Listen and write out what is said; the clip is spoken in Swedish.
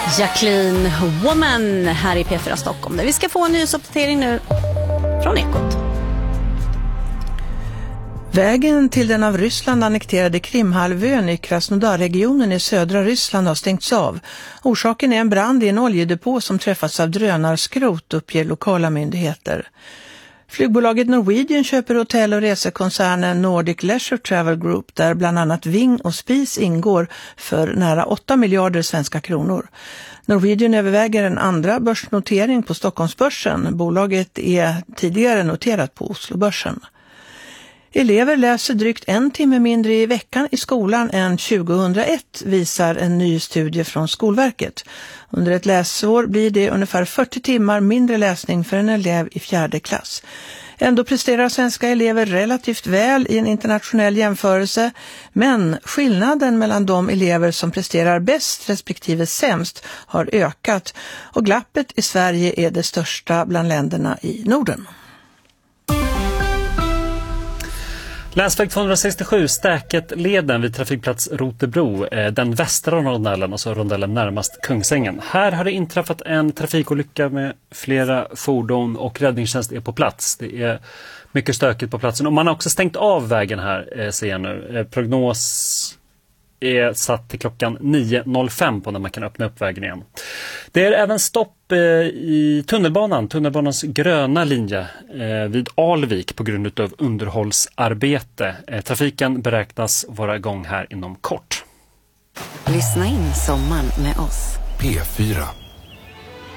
Jacqueline Woman här i P4 Stockholm. Där vi ska få en nyhetsuppdatering nu från Ekot. Vägen till den av Ryssland annekterade Krimhalvön i Krasnodar-regionen i södra Ryssland har stängts av. Orsaken är en brand i en oljedepå som träffats av drönarskrot, uppger lokala myndigheter. Flygbolaget Norwegian köper hotell- och resekoncernen Nordic Leisure Travel Group, där bland annat Ving och Spis ingår, för nära 8 miljarder svenska kronor. Norwegian överväger en andra börsnotering på Stockholmsbörsen. Bolaget är tidigare noterat på Oslobörsen. Elever läser drygt 1 timme mindre i veckan i skolan än 2001, visar en ny studie från Skolverket. Under ett läsår blir det ungefär 40 timmar mindre läsning för en elev i 4:e klass. Ändå presterar svenska elever relativt väl i en internationell jämförelse, men skillnaden mellan de elever som presterar bäst respektive sämst har ökat, och glappet i Sverige är det största bland länderna i Norden. Länsväg 267, Stäket-leden vid trafikplats Rotebro, den västra rondellen, alltså rondellen närmast Kungsängen. Här har det inträffat en trafikolycka med flera fordon och räddningstjänst är på plats. Det är mycket stökigt på platsen och man har också stängt av vägen här, ser jag nu. Prognos är satt till klockan 9.05 på när man kan öppna upp vägen igen. Det är även stopp i tunnelbanans gröna linje vid Alvik på grund av underhållsarbete. Trafiken beräknas vara igång här inom kort. Lyssna in sommaren med oss. P4.